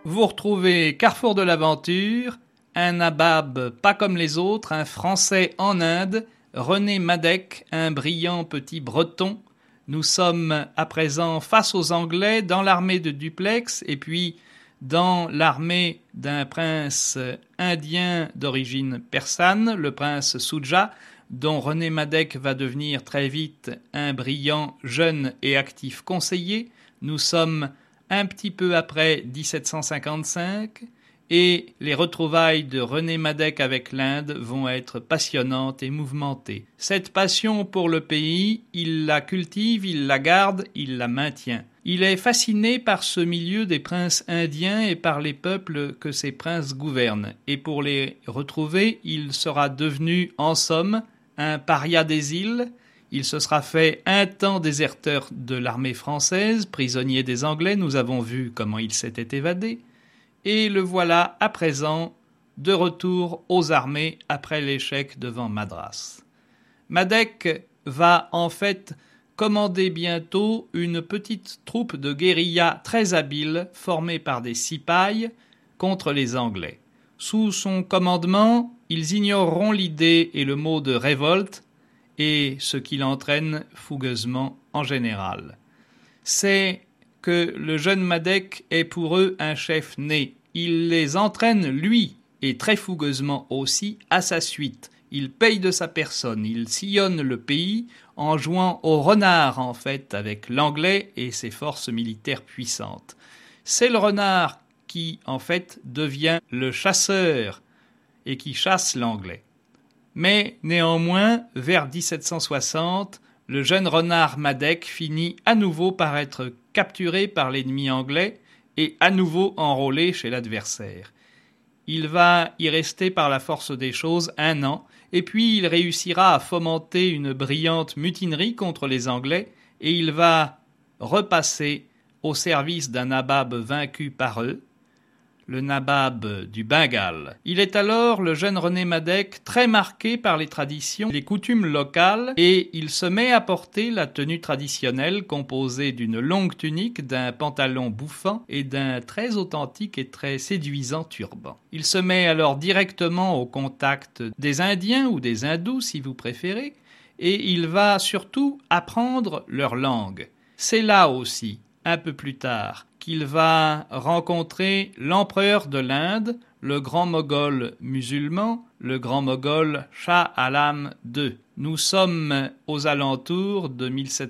Vous retrouvez Carrefour de l'aventure, un nabab pas comme les autres, un Français en Inde, René Madec, un brillant petit breton. Nous sommes à présent face aux Anglais dans l'armée de Duplex et puis dans l'armée d'un prince indien d'origine persane, le prince Shuja, dont René Madec va devenir très vite un brillant, jeune et actif conseiller. Nous sommes un petit peu après 1755 et les retrouvailles de René Madec avec l'Inde vont être passionnantes et mouvementées. Cette passion pour le pays, il la cultive, il la garde, il la maintient. Il est fasciné par ce milieu des princes indiens et par les peuples que ces princes gouvernent. Et pour les retrouver, il sera devenu, en somme, un paria des îles. Il se sera fait un temps déserteur de l'armée française, prisonnier des Anglais, nous avons vu comment il s'était évadé, et le voilà à présent de retour aux armées après l'échec devant Madras. Madec va en fait commander bientôt une petite troupe de guérilla très habile formée par des cipayes contre les Anglais. Sous son commandement, ils ignoreront l'idée et le mot de révolte et ce qui l'entraîne fougueusement en général. C'est que le jeune Madec est pour eux un chef né. Il les entraîne, lui, et très fougueusement aussi, à sa suite. Il paye de sa personne, il sillonne le pays en jouant au renard, en fait, avec l'anglais et ses forces militaires puissantes. C'est le renard qui, en fait, devient le chasseur et qui chasse l'anglais. Mais néanmoins, vers 1760, le jeune renard Madec finit à nouveau par être capturé par l'ennemi anglais et à nouveau enrôlé chez l'adversaire. Il va y rester par la force des choses 1 an, et puis il réussira à fomenter une brillante mutinerie contre les Anglais, et il va repasser au service d'un nabab vaincu par eux, le nabab du Bengale. Il est alors, le jeune René Madec, très marqué par les traditions, les coutumes locales, et il se met à porter la tenue traditionnelle composée d'une longue tunique, d'un pantalon bouffant et d'un très authentique et très séduisant turban. Il se met alors directement au contact des Indiens ou des Hindous, si vous préférez, et il va surtout apprendre leur langue. C'est là aussi, un peu plus tard, qu'il va rencontrer l'empereur de l'Inde, le grand moghol musulman, le grand moghol Shah Alam II. Nous sommes aux alentours de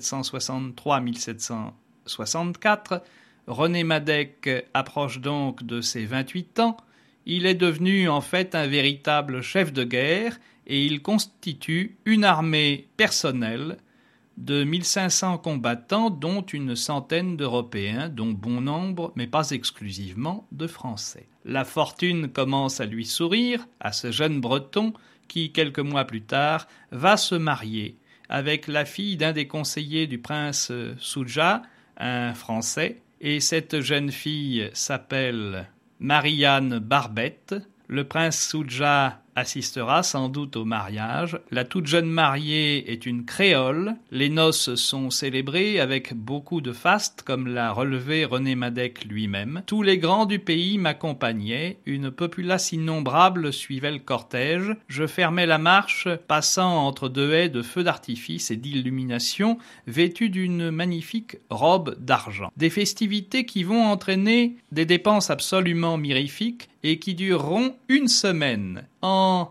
1763-1764. René Madec approche donc de ses 28 ans. Il est devenu en fait un véritable chef de guerre et il constitue une armée personnelle de 1500 combattants, dont une centaine d'Européens, dont bon nombre, mais pas exclusivement, de Français. La fortune commence à lui sourire, à ce jeune Breton qui, quelques mois plus tard, va se marier avec la fille d'un des conseillers du prince Shuja, un Français, et cette jeune fille s'appelle Marianne Barbette. Le prince Shuja assistera sans doute au mariage. La toute jeune mariée est une créole. Les noces sont célébrées avec beaucoup de fastes, comme l'a relevé René Madec lui-même. Tous les grands du pays m'accompagnaient. Une populace innombrable suivait le cortège. Je fermais la marche, passant entre 2 haies de feux d'artifice et d'illumination, vêtus d'une magnifique robe d'argent. Des festivités qui vont entraîner des dépenses absolument mirifiques et qui dureront 1 semaine. En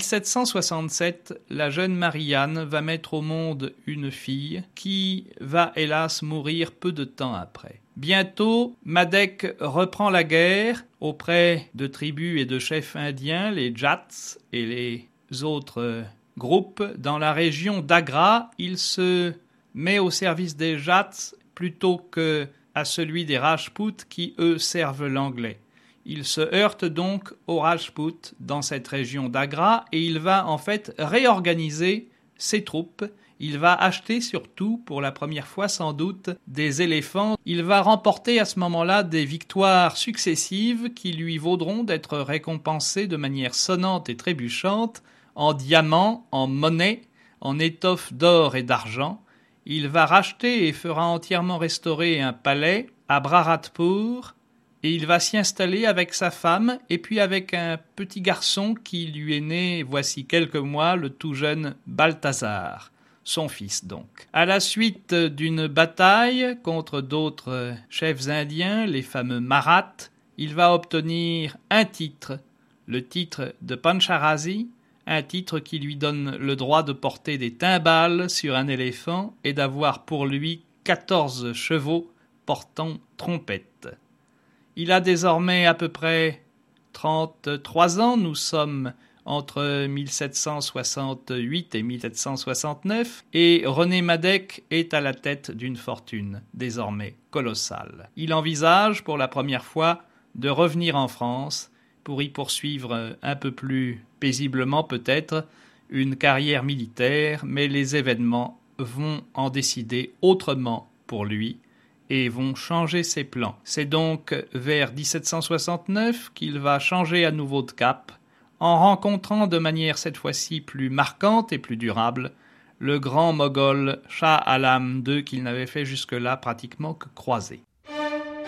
1767, la jeune Marianne va mettre au monde une fille qui va hélas mourir peu de temps après. Bientôt, Madec reprend la guerre auprès de tribus et de chefs indiens, les Jats et les autres groupes. Dans la région d'Agra, il se met au service des Jats plutôt que à celui des Rajputs qui, eux, servent l'anglais. Il se heurte donc aux Rajputs dans cette région d'Agra et il va en fait réorganiser ses troupes. Il va acheter surtout, pour la première fois sans doute, des éléphants. Il va remporter à ce moment-là des victoires successives qui lui vaudront d'être récompensé de manière sonnante et trébuchante en diamants, en monnaie, en étoffes d'or et d'argent. Il va racheter et fera entièrement restaurer un palais à Bharatpur et il va s'y installer avec sa femme et puis avec un petit garçon qui lui est né voici quelques mois, le tout jeune Balthazar, son fils donc. À la suite d'une bataille contre d'autres chefs indiens, les fameux Maraths, il va obtenir un titre, le titre de Pancharazi, un titre qui lui donne le droit de porter des timbales sur un éléphant et d'avoir pour lui 14 chevaux portant trompette. Il a désormais à peu près 33 ans, nous sommes entre 1768 et 1769, et René Madec est à la tête d'une fortune désormais colossale. Il envisage pour la première fois de revenir en France pour y poursuivre un peu plus paisiblement peut-être une carrière militaire, mais les événements vont en décider autrement pour lui et vont changer ses plans. C'est donc vers 1769 qu'il va changer à nouveau de cap, en rencontrant de manière cette fois-ci plus marquante et plus durable le grand moghol Shah Alam II qu'il n'avait fait jusque-là pratiquement que croiser.